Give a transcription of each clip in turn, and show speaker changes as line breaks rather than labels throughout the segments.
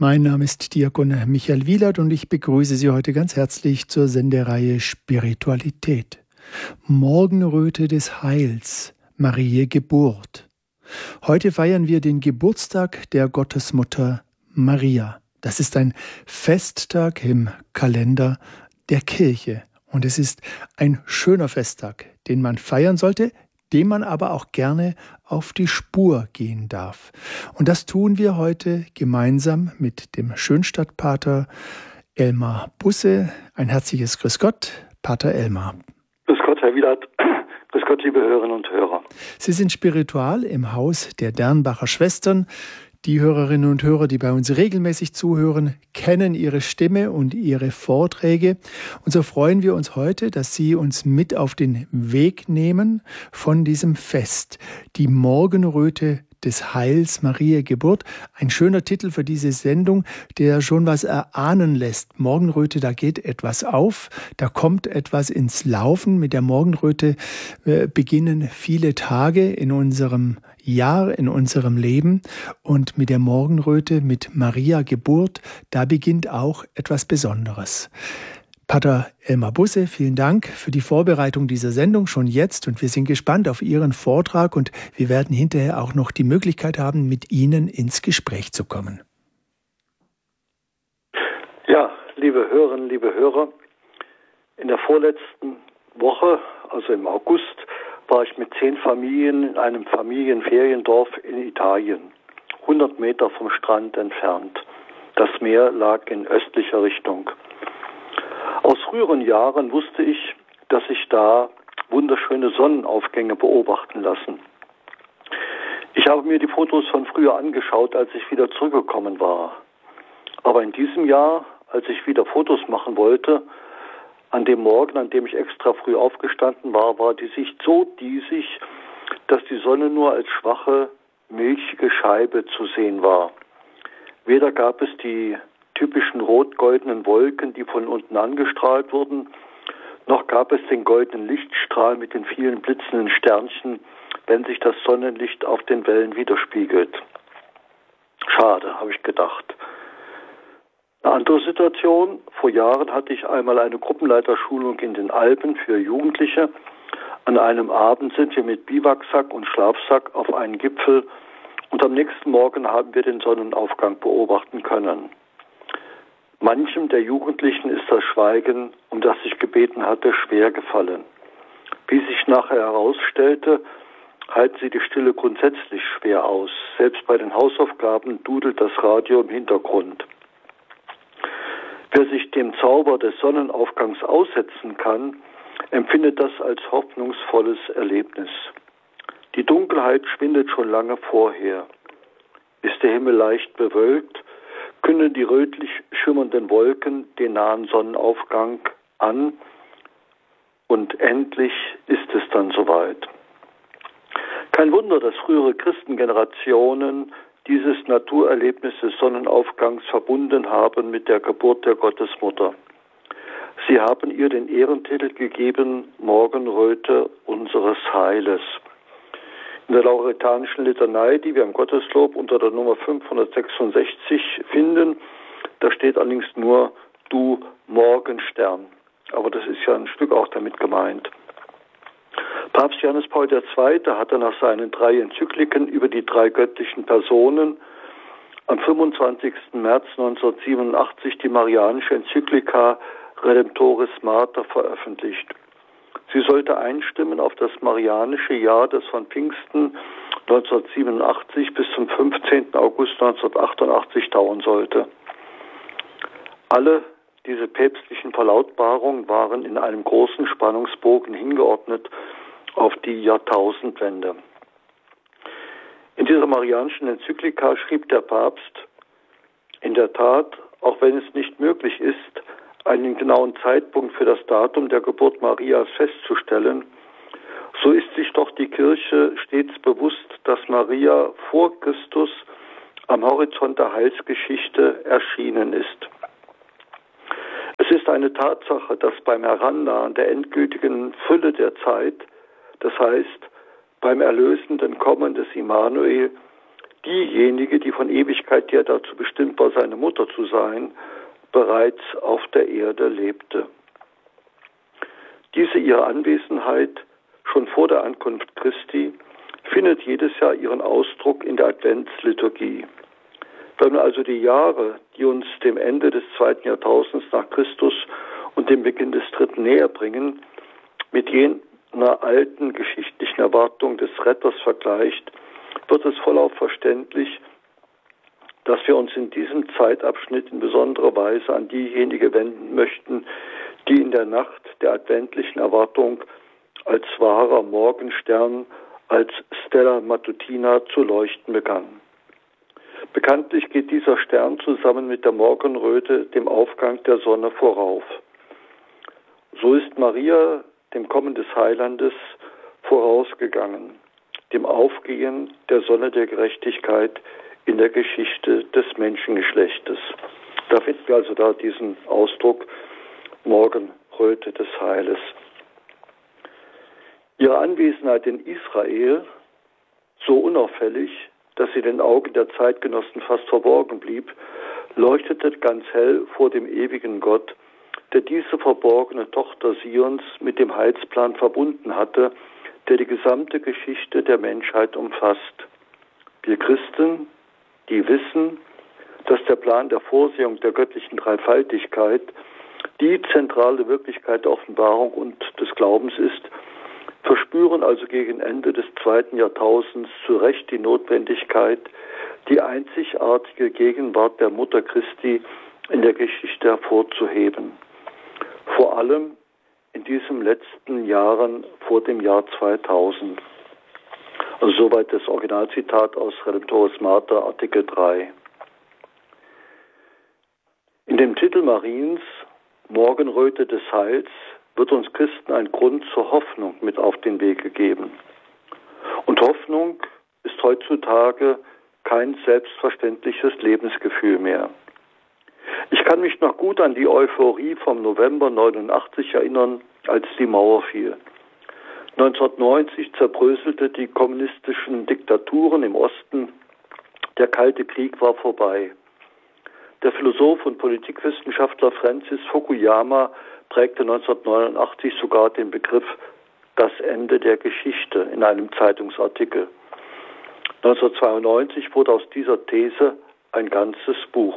Mein Name ist Diakon Michael Wielert und ich begrüße Sie heute ganz herzlich zur Sendereihe Spiritualität. Morgenröte des Heils, Mariä Geburt. Heute feiern wir den Geburtstag der Gottesmutter Maria. Das ist ein Festtag im Kalender der Kirche. Und es ist ein schöner Festtag, den man feiern sollte, dem man aber auch gerne auf die Spur gehen darf. Und das tun wir heute gemeinsam mit dem Schönstadtpater Elmar Busse. Ein herzliches Grüß Gott, Pater Elmar.
Grüß Gott, Herr Wielert. Grüß Gott, liebe Hörerinnen und Hörer.
Sie sind spiritual im Haus der Dernbacher Schwestern. Die Hörerinnen und Hörer, die bei uns regelmäßig zuhören, kennen Ihre Stimme und Ihre Vorträge. Und so freuen wir uns heute, dass Sie uns mit auf den Weg nehmen von diesem Fest. Die Morgenröte des Heils, Mariä Geburt. Ein schöner Titel für diese Sendung, der schon was erahnen lässt. Morgenröte, da geht etwas auf, da kommt etwas ins Laufen. Mit der Morgenröte beginnen viele Tage in unserem Jahr, in unserem Leben. Und mit der Morgenröte, mit Mariä Geburt, da beginnt auch etwas Besonderes. Pater Elmar Busse, vielen Dank für die Vorbereitung dieser Sendung schon jetzt und wir sind gespannt auf Ihren Vortrag und wir werden hinterher auch noch die Möglichkeit haben, mit Ihnen ins Gespräch zu kommen.
Ja, liebe Hörerinnen, liebe Hörer, in der vorletzten Woche, also im August, war ich mit 10 Familien in einem Familienferiendorf in Italien, 100 Meter vom Strand entfernt. Das Meer lag in östlicher Richtung. Aus früheren Jahren wusste ich, dass sich da wunderschöne Sonnenaufgänge beobachten lassen. Ich habe mir die Fotos von früher angeschaut, als ich wieder zurückgekommen war. Aber in diesem Jahr, als ich wieder Fotos machen wollte, an dem Morgen, an dem ich extra früh aufgestanden war, war die Sicht so diesig, dass die Sonne nur als schwache, milchige Scheibe zu sehen war. Weder gab es die typischen rot-goldenen Wolken, die von unten angestrahlt wurden, noch gab es den goldenen Lichtstrahl mit den vielen blitzenden Sternchen, wenn sich das Sonnenlicht auf den Wellen widerspiegelt. Schade, habe ich gedacht. Eine andere Situation: Vor Jahren hatte ich einmal eine Gruppenleiterschulung in den Alpen für Jugendliche. An einem Abend sind wir mit Biwaksack und Schlafsack auf einen Gipfel und am nächsten Morgen haben wir den Sonnenaufgang beobachten können. Manchem der Jugendlichen ist das Schweigen, um das ich gebeten hatte, schwer gefallen. Wie sich nachher herausstellte, halten sie die Stille grundsätzlich schwer aus. Selbst bei den Hausaufgaben dudelt das Radio im Hintergrund. Wer sich dem Zauber des Sonnenaufgangs aussetzen kann, empfindet das als hoffnungsvolles Erlebnis. Die Dunkelheit schwindet schon lange vorher. Ist der Himmel leicht bewölkt, künden die rötlich schimmernden Wolken den nahen Sonnenaufgang an und endlich ist es dann soweit. Kein Wunder, dass frühere Christengenerationen dieses Naturerlebnis des Sonnenaufgangs verbunden haben mit der Geburt der Gottesmutter. Sie haben ihr den Ehrentitel gegeben, Morgenröte unseres Heiles. In der lauretanischen Litanei, die wir im Gotteslob unter der Nummer 566 finden, da steht allerdings nur Du Morgenstern. Aber das ist ja ein Stück auch damit gemeint. Papst Johannes Paul II. Hatte nach seinen 3 Enzykliken über die 3 göttlichen Personen am 25. März 1987 die marianische Enzyklika Redemptoris Mater veröffentlicht. Sie sollte einstimmen auf das marianische Jahr, das von Pfingsten 1987 bis zum 15. August 1988 dauern sollte. Alle diese päpstlichen Verlautbarungen waren in einem großen Spannungsbogen hingeordnet auf die Jahrtausendwende. In dieser marianischen Enzyklika schrieb der Papst: In der Tat, auch wenn es nicht möglich ist, einen genauen Zeitpunkt für das Datum der Geburt Marias festzustellen, so ist sich doch die Kirche stets bewusst, dass Maria vor Christus am Horizont der Heilsgeschichte erschienen ist. Es ist eine Tatsache, dass beim Herannahen der endgültigen Fülle der Zeit, das heißt beim erlösenden Kommen des Immanuel, diejenige, die von Ewigkeit her dazu bestimmt war, seine Mutter zu sein, bereits auf der Erde lebte. Diese ihre Anwesenheit schon vor der Ankunft Christi findet jedes Jahr ihren Ausdruck in der Adventsliturgie. Wenn man also die Jahre, die uns dem Ende des 2. Jahrtausends nach Christus und dem Beginn des 3. näher bringen, mit jener alten geschichtlichen Erwartung des Retters vergleicht, wird es vollauf verständlich, dass wir uns in diesem Zeitabschnitt in besonderer Weise an diejenigen wenden möchten, die in der Nacht der adventlichen Erwartung als wahrer Morgenstern, als Stella Matutina zu leuchten begann. Bekanntlich geht dieser Stern zusammen mit der Morgenröte dem Aufgang der Sonne vorauf. So ist Maria dem Kommen des Heilandes vorausgegangen, dem Aufgehen der Sonne der Gerechtigkeit in der Geschichte des Menschengeschlechtes. Da finden wir also diesen Ausdruck Morgenröte des Heiles. Ihre Anwesenheit in Israel, so unauffällig, dass sie den Augen der Zeitgenossen fast verborgen blieb, leuchtete ganz hell vor dem ewigen Gott, der diese verborgene Tochter Sions mit dem Heilsplan verbunden hatte, der die gesamte Geschichte der Menschheit umfasst. Wir Christen, die wissen, dass der Plan der Vorsehung der göttlichen Dreifaltigkeit die zentrale Wirklichkeit der Offenbarung und des Glaubens ist, verspüren also gegen Ende des 2. Jahrtausends zu Recht die Notwendigkeit, die einzigartige Gegenwart der Mutter Christi in der Geschichte hervorzuheben. Vor allem in diesen letzten Jahren vor dem Jahr 2000. Also soweit das Originalzitat aus Redemptoris Mater, Artikel 3. In dem Titel Mariens, Morgenröte des Heils, wird uns Christen ein Grund zur Hoffnung mit auf den Weg gegeben. Und Hoffnung ist heutzutage kein selbstverständliches Lebensgefühl mehr. Ich kann mich noch gut an die Euphorie vom November 89 erinnern, als die Mauer fiel. 1990 zerbröselte die kommunistischen Diktaturen im Osten. Der Kalte Krieg war vorbei. Der Philosoph und Politikwissenschaftler Francis Fukuyama prägte 1989 sogar den Begriff das Ende der Geschichte in einem Zeitungsartikel. 1992 wurde aus dieser These ein ganzes Buch.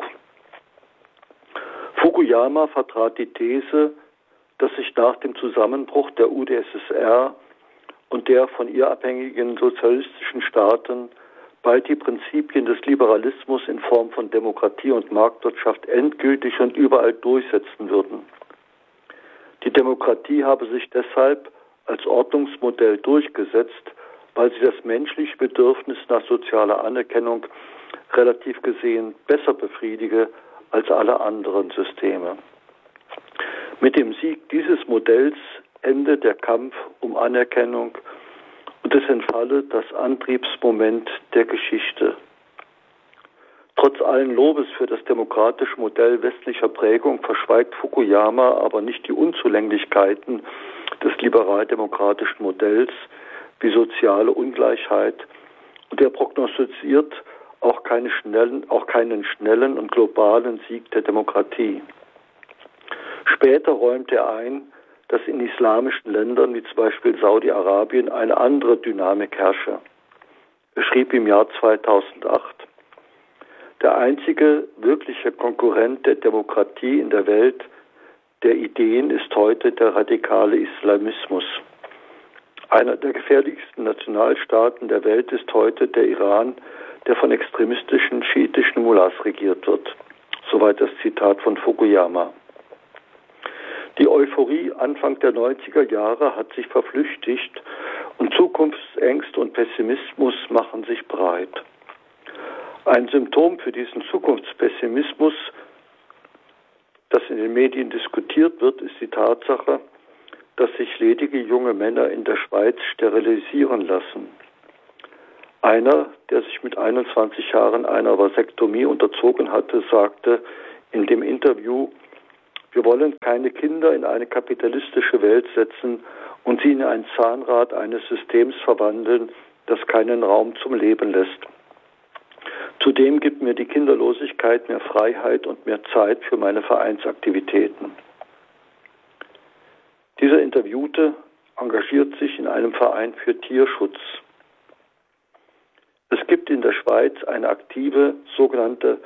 Fukuyama vertrat die These, dass sich nach dem Zusammenbruch der UdSSR und der von ihr abhängigen sozialistischen Staaten bald die Prinzipien des Liberalismus in Form von Demokratie und Marktwirtschaft endgültig und überall durchsetzen würden. Die Demokratie habe sich deshalb als Ordnungsmodell durchgesetzt, weil sie das menschliche Bedürfnis nach sozialer Anerkennung relativ gesehen besser befriedige als alle anderen Systeme. Mit dem Sieg dieses Modells endet der Kampf um Anerkennung und es entfalle das Antriebsmoment der Geschichte. Trotz allen Lobes für das demokratische Modell westlicher Prägung verschweigt Fukuyama aber nicht die Unzulänglichkeiten des liberal-demokratischen Modells wie soziale Ungleichheit, und er prognostiziert auch keinen schnellen und globalen Sieg der Demokratie. Später räumt er ein, dass in islamischen Ländern wie zum Beispiel Saudi-Arabien eine andere Dynamik herrsche. Er schrieb im Jahr 2008: Der einzige wirkliche Konkurrent der Demokratie in der Welt der Ideen ist heute der radikale Islamismus. Einer der gefährlichsten Nationalstaaten der Welt ist heute der Iran, der von extremistischen schiitischen Mullahs regiert wird. Soweit das Zitat von Fukuyama. Die Euphorie Anfang der 90er Jahre hat sich verflüchtigt und Zukunftsängste und Pessimismus machen sich breit. Ein Symptom für diesen Zukunftspessimismus, das in den Medien diskutiert wird, ist die Tatsache, dass sich ledige junge Männer in der Schweiz sterilisieren lassen. Einer, der sich mit 21 Jahren einer Vasektomie unterzogen hatte, sagte in dem Interview: Wir wollen keine Kinder in eine kapitalistische Welt setzen und sie in ein Zahnrad eines Systems verwandeln, das keinen Raum zum Leben lässt. Zudem gibt mir die Kinderlosigkeit mehr Freiheit und mehr Zeit für meine Vereinsaktivitäten. Dieser Interviewte engagiert sich in einem Verein für Tierschutz. Es gibt in der Schweiz eine aktive sogenannte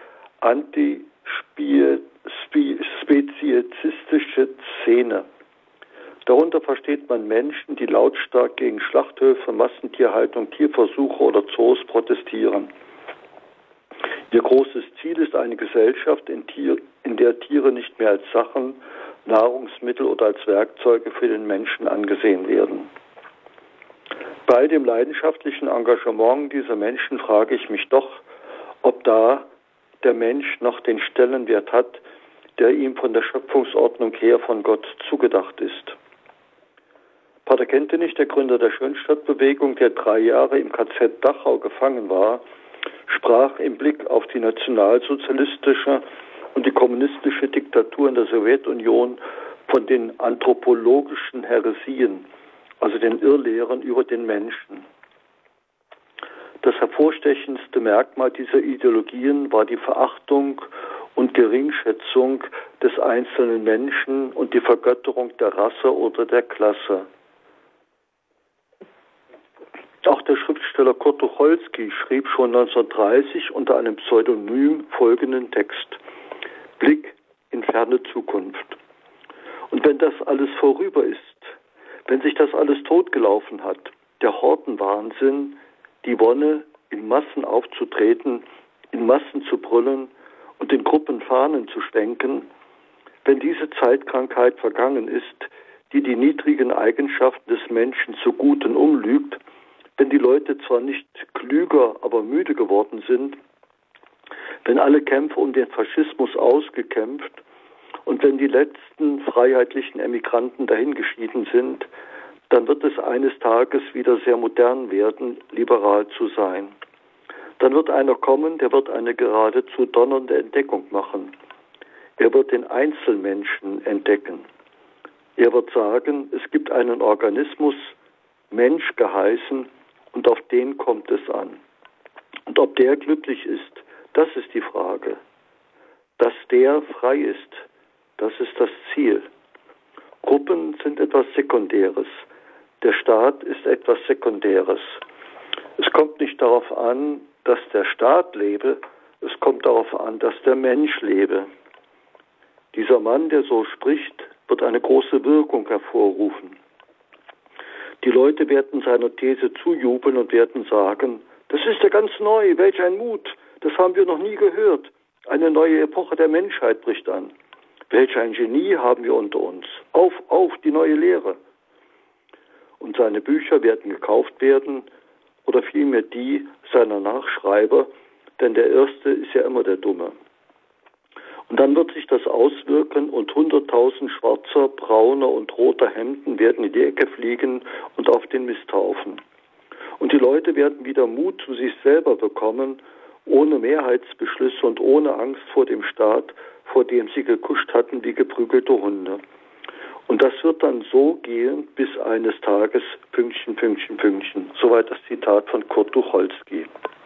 antispezizistische Szene. Darunter versteht man Menschen, die lautstark gegen Schlachthöfe, Massentierhaltung, Tierversuche oder Zoos protestieren. Ihr großes Ziel ist eine Gesellschaft, in der Tiere nicht mehr als Sachen, Nahrungsmittel oder als Werkzeuge für den Menschen angesehen werden. Bei dem leidenschaftlichen Engagement dieser Menschen frage ich mich doch, ob da der Mensch noch den Stellenwert hat, der ihm von der Schöpfungsordnung her von Gott zugedacht ist. Pater Kentenich, der Gründer der Schönstadtbewegung, der 3 Jahre im KZ Dachau gefangen war, sprach im Blick auf die nationalsozialistische und die kommunistische Diktatur in der Sowjetunion von den anthropologischen Häresien, also den Irrlehren über den Menschen. Das hervorstechendste Merkmal dieser Ideologien war die Verachtung und Geringschätzung des einzelnen Menschen und die Vergötterung der Rasse oder der Klasse. Auch der Schriftsteller Kurt Tucholsky schrieb schon 1930 unter einem Pseudonym folgenden Text: Blick in ferne Zukunft. Und wenn das alles vorüber ist, wenn sich das alles totgelaufen hat, der Hortenwahnsinn, die Wonne, in Massen aufzutreten, in Massen zu brüllen und in Gruppen Fahnen zu schwenken, wenn diese Zeitkrankheit vergangen ist, die die niedrigen Eigenschaften des Menschen zu Guten umlügt, wenn die Leute zwar nicht klüger, aber müde geworden sind, wenn alle Kämpfe um den Faschismus ausgekämpft und wenn die letzten freiheitlichen Emigranten dahingeschieden sind, dann wird es eines Tages wieder sehr modern werden, liberal zu sein. Dann wird einer kommen, der wird eine geradezu donnernde Entdeckung machen. Er wird den Einzelmenschen entdecken. Er wird sagen, es gibt einen Organismus, Mensch geheißen, und auf den kommt es an. Und ob der glücklich ist, das ist die Frage. Dass der frei ist, das ist das Ziel. Gruppen sind etwas Sekundäres. Der Staat ist etwas Sekundäres. Es kommt nicht darauf an, dass der Staat lebe, es kommt darauf an, dass der Mensch lebe. Dieser Mann, der so spricht, wird eine große Wirkung hervorrufen. Die Leute werden seiner These zujubeln und werden sagen, das ist ja ganz neu, welch ein Mut, das haben wir noch nie gehört. Eine neue Epoche der Menschheit bricht an. Welch ein Genie haben wir unter uns. Auf, die neue Lehre. Und seine Bücher werden gekauft werden, oder vielmehr die seiner Nachschreiber, denn der Erste ist ja immer der Dumme. Und dann wird sich das auswirken und 100.000 schwarzer, brauner und roter Hemden werden in die Ecke fliegen und auf den Misthaufen. Und die Leute werden wieder Mut zu sich selber bekommen, ohne Mehrheitsbeschlüsse und ohne Angst vor dem Staat, vor dem sie gekuscht hatten wie geprügelte Hunde. Und das wird dann so gehen, bis eines Tages ... Soweit das Zitat von Kurt Tucholsky.